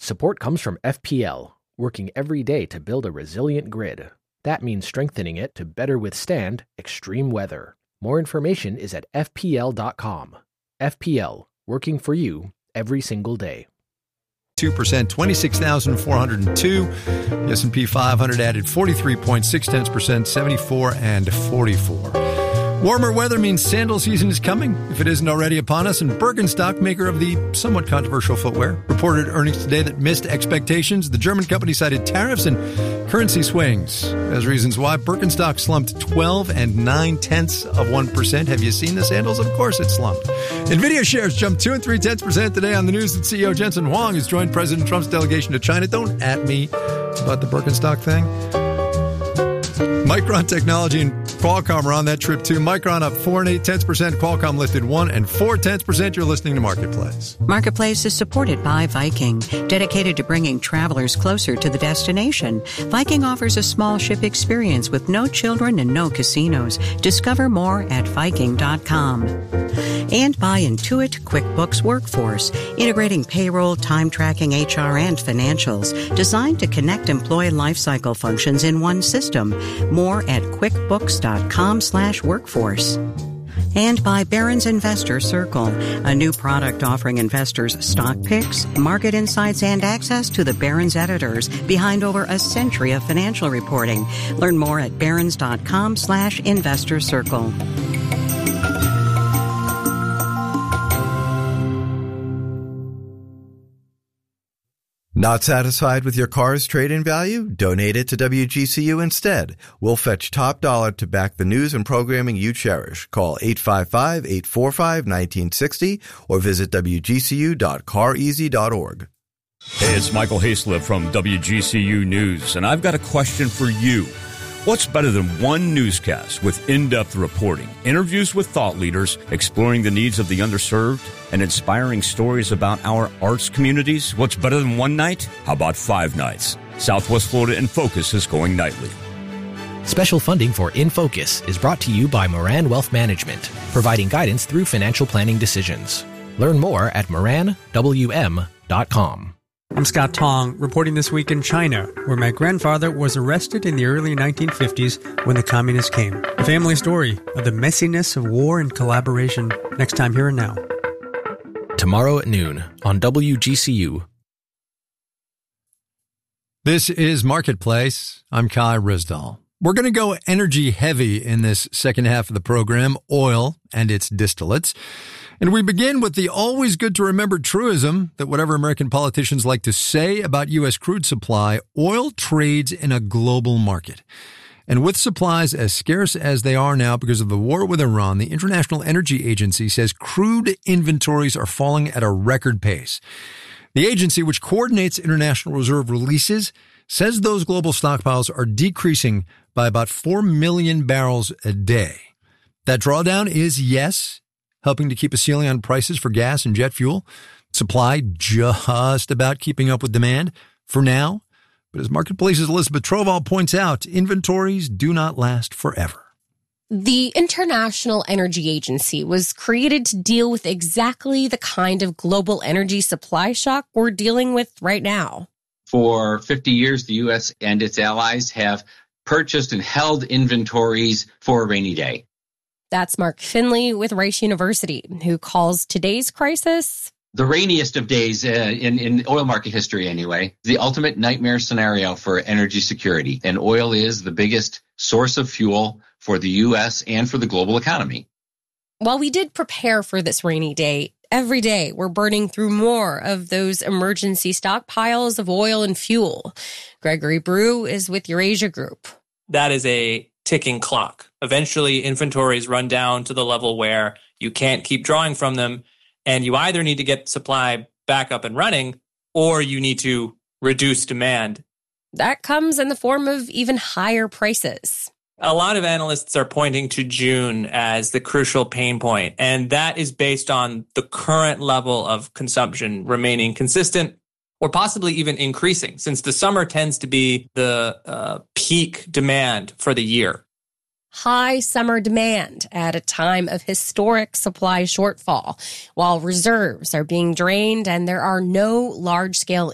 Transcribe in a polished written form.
Support comes from FPL, working every day to build a resilient grid. That means strengthening it to better withstand extreme weather. More information is at FPL.com. FPL, working for you every single day. 2%, 26,402. The S&P 500 added 43.6%, 74 and 44. Warmer weather means sandal season is coming, if it isn't already upon us, and Birkenstock, maker of the somewhat controversial footwear, reported earnings today that missed expectations. The German company cited tariffs and currency swings as reasons why. Birkenstock slumped 12.9%. Have you seen the sandals? Of course it slumped. NVIDIA shares jumped 2.3% today on the news that CEO Jensen Huang has joined President Trump's delegation to China. Don't at me about the Birkenstock thing. Micron Technology and Qualcomm are on that trip too. Micron up 4.8%. Qualcomm lifted 1.4%. You're listening to Marketplace. Marketplace is supported by Viking, dedicated to bringing travelers closer to the destination. Viking offers a small ship experience with no children and no casinos. Discover more at Viking.com. And by Intuit QuickBooks Workforce, integrating payroll, time tracking, HR, and financials, designed to connect employee lifecycle functions in one system. More at QuickBooks.com/workforce. And by Barron's Investor Circle, a new product offering investors stock picks, market insights, and access to the Barron's editors behind over a century of financial reporting. Learn more at Barron's.com/investor circle. Not satisfied with your car's trade-in value? Donate it to WGCU instead. We'll fetch top dollar to back the news and programming you cherish. Call 855-845-1960 or visit wgcu.careasy.org. Hey, it's Michael Hayslip from WGCU News, and I've got a question for you. What's better than one newscast with in-depth reporting, interviews with thought leaders, exploring the needs of the underserved, and inspiring stories about our arts communities? What's better than one night? How about 5 nights? Southwest Florida in Focus is going nightly. Special funding for In Focus is brought to you by Moran Wealth Management, providing guidance through financial planning decisions. Learn more at moranwm.com. I'm Scott Tong, reporting this week in China, where my grandfather was arrested in the early 1950s when the communists came. A family story of the messiness of war and collaboration. Next time, Here and Now. Tomorrow at noon on WGCU. This is Marketplace. I'm Kai Rizdal. We're going to go energy heavy in this second half of the program, oil and its distillates. And we begin with the always good to remember truism that whatever American politicians like to say about U.S. crude supply, oil trades in a global market. And with supplies as scarce as they are now because of the war with Iran, the International Energy Agency says crude inventories are falling at a record pace. The agency, which coordinates international reserve releases, says those global stockpiles are decreasing by about 4 million barrels a day. That drawdown is, yes, helping to keep a ceiling on prices for gas and jet fuel. Supply just about keeping up with demand for now. But as Marketplace's Elizabeth Troval points out, inventories do not last forever. The International Energy Agency was created to deal with exactly the kind of global energy supply shock we're dealing with right now. For 50 years, the U.S. and its allies have purchased and held inventories for a rainy day. That's Mark Finley with Rice University, who calls today's crisis the rainiest of days in oil market history anyway, the ultimate nightmare scenario for energy security. And oil is the biggest source of fuel for the U.S. and for the global economy. While we did prepare for this rainy day, every day we're burning through more of those emergency stockpiles of oil and fuel. Gregory Brew is with Eurasia Group. That is a ticking clock. Eventually, inventories run down to the level where you can't keep drawing from them, and you either need to get supply back up and running, or you need to reduce demand. That comes in the form of even higher prices. A lot of analysts are pointing to June as the crucial pain point, and that is based on the current level of consumption remaining consistent or possibly even increasing, since the summer tends to be the peak demand for the year. High summer demand at a time of historic supply shortfall, while reserves are being drained and there are no large-scale